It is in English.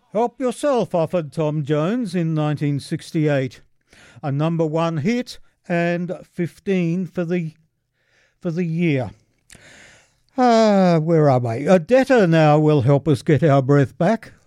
Help Yourself offered Tom Jones in 1968. A number one hit and 15 for the year. Where are we? A debtor now will help us get our breath back.